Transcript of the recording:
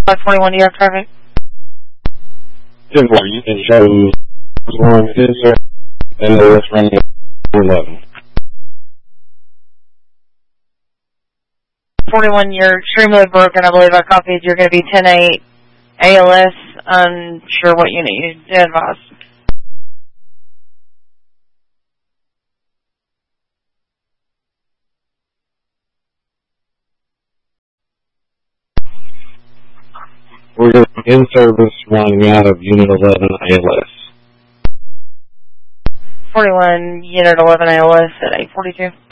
21, do you have traffic? 10-4, it shows 1 sensor, and it's running 11. 41, you're extremely broken. I believe I copied. You're going to be 10-8 ALS. Unsure what unit you advised. We're in service running out of Unit 11 ALS. 41, Unit 11 ALS at 842.